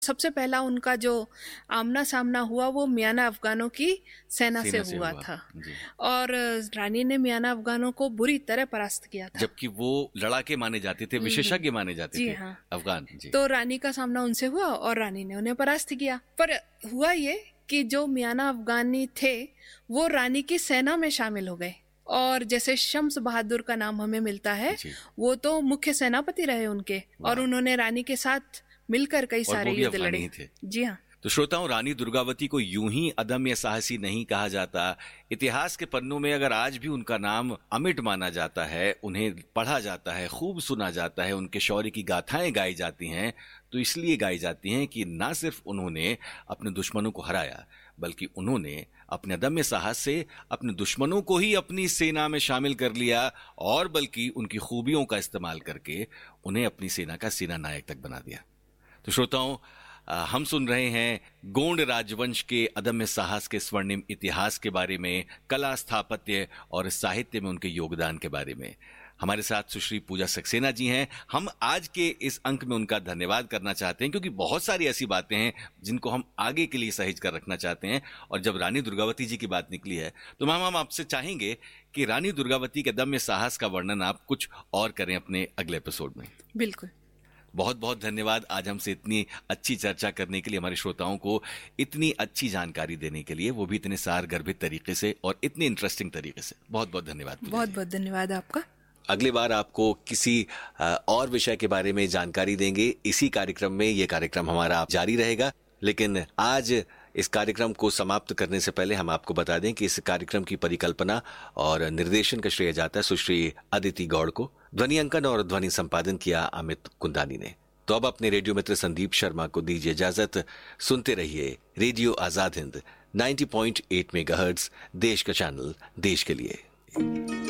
सबसे पहला उनका जो आमना सामना हुआ वो मियाना अफगानों की सेना से हुआ था और रानी ने मियाना अफगानों को बुरी तरह परास्त किया था, जबकि वो लड़ाके माने जाते थे, विशेषज्ञ माने जाते थे। हाँ। अफगान जी। तो रानी का सामना उनसे हुआ और रानी ने उन्हें परास्त किया। पर हुआ ये कि जो मियाना अफगानी थे वो रानी की सेना में शामिल हो गए और जैसे शम्स बहादुर का नाम हमें मिलता है, वो तो मुख्य सेनापति रहे उनके और उन्होंने रानी के साथ मिलकर कई सारे युद्ध लड़े थे। जी हाँ। तो श्रोताओं, रानी दुर्गावती को यूं ही अदम्य साहसी नहीं कहा जाता। इतिहास के पन्नों में अगर आज भी उनका नाम अमिट माना जाता है, उन्हें पढ़ा जाता है, खूब सुना जाता है, उनके शौर्य की गाथाएं गाई जाती हैं, तो इसलिए गाई जाती हैं कि ना सिर्फ उन्होंने अपने दुश्मनों को हराया, बल्कि उन्होंने अपने अदम्य साहस से अपने दुश्मनों को ही अपनी सेना में शामिल कर लिया और बल्कि उनकी खूबियों का इस्तेमाल करके उन्हें अपनी सेना का सेना नायक तक बना दिया। तो श्रोताओं, हम सुन रहे हैं गोंड राजवंश के अदम्य साहस के स्वर्णिम इतिहास के बारे में, कला, स्थापत्य और साहित्य में उनके योगदान के बारे में। हमारे साथ सुश्री पूजा सक्सेना जी हैं। हम आज के इस अंक में उनका धन्यवाद करना चाहते हैं क्योंकि बहुत सारी ऐसी बातें हैं जिनको हम आगे के लिए सहेज कर रखना चाहते हैं। और जब रानी दुर्गावती जी की बात निकली है तो मैम, हम आपसे चाहेंगे कि रानी दुर्गावती के अदम्य साहस का वर्णन आप कुछ और करें अपने अगले एपिसोड में। बिल्कुल। बहुत बहुत धन्यवाद आज हमसे इतनी अच्छी चर्चा करने के लिए, हमारे श्रोताओं को इतनी अच्छी जानकारी देने के लिए, वो भी इतने सारगर्भित तरीके से और इतने इंटरेस्टिंग तरीके से। बहुत बहुत धन्यवाद। बहुत बहुत धन्यवाद आपका। अगली बार आपको किसी और विषय के बारे में जानकारी देंगे इसी कार्यक्रम में। ये कार्यक्रम हमारा जारी रहेगा, लेकिन आज इस कार्यक्रम को समाप्त करने से पहले हम आपको बता दें कि इस कार्यक्रम की परिकल्पना और निर्देशन का श्रेय जाता है सुश्री अदिति गौड़ को। ध्वनि अंकन और ध्वनि संपादन किया अमित कुंदानी ने। तो अब अपने रेडियो मित्र संदीप शर्मा को दीजिए इजाजत। सुनते रहिए रेडियो आजाद हिंद 90.8 मेगाहर्ट्ज, देश का चैनल, देश के लिए।